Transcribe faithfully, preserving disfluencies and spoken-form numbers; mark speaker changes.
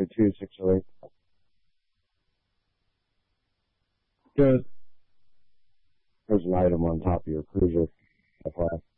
Speaker 1: two six oh eight.
Speaker 2: Good.
Speaker 1: There's an item on top of your cruiser. F Y I.